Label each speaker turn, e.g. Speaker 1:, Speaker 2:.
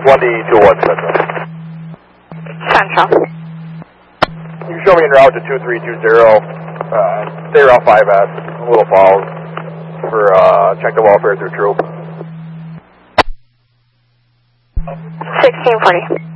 Speaker 1: 1D21 Central.
Speaker 2: Central.
Speaker 1: You show me en route to 2320. Stay around 5S, Little Falls, for check the welfare through troop.
Speaker 2: 1640.